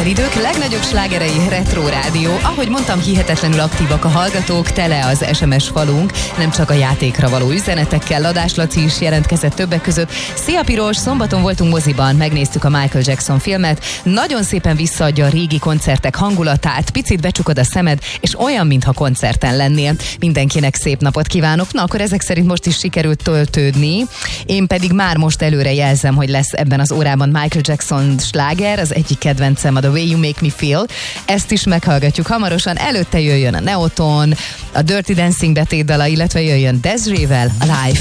Minden idők legnagyobb slágerei Retro Rádió. Ahogy mondtam, hihetetlenül aktívak a hallgatók, tele az SMS falunk, nem csak a játékra való üzenetekkel. Ladás Laci is jelentkezett többek között. Szia Piros, szombaton voltunk moziban, megnéztük a Michael Jackson filmet. Nagyon szépen visszaadja a régi koncertek hangulatát, picit becsukod a szemed, és olyan, mintha koncerten lennél. Mindenkinek szép napot kívánok. Na, akkor ezek szerint most is sikerült töltődni. Én pedig már most előre jelzem, hogy lesz ebben az órában Michael Jackson sláger, az egyik kedvencem, a The Way You Make Me Feel. Ezt is meghallgatjuk hamarosan. Előtte jöjjön a Neoton, a Dirty Dancing betétdala, illetve jöjjön Desiree-vel a Live.